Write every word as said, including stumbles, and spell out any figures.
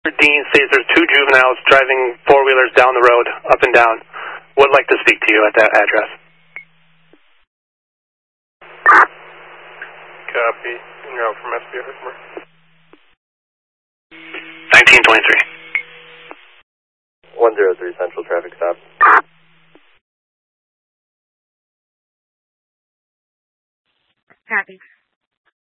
Dean says there's two juveniles driving four-wheelers down the road, up and down. Would like to speak to you at that address. Copy. You're out from S B R. nineteen twenty-three. one zero three Central traffic stop. Copy.